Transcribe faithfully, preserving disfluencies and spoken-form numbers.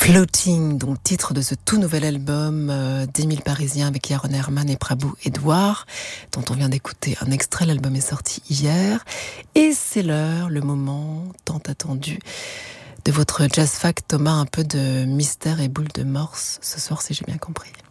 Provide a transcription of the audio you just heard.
Floating, donc titre de ce tout nouvel album euh, d'Émile Parisien avec Yaron Herman et Prabhu Edouard, dont on vient d'écouter un extrait. L'album est sorti hier. Et c'est l'heure, le moment tant attendu de votre Jazz Fact. Thomas, un peu de mystère et boule de morse ce soir, si j'ai bien compris.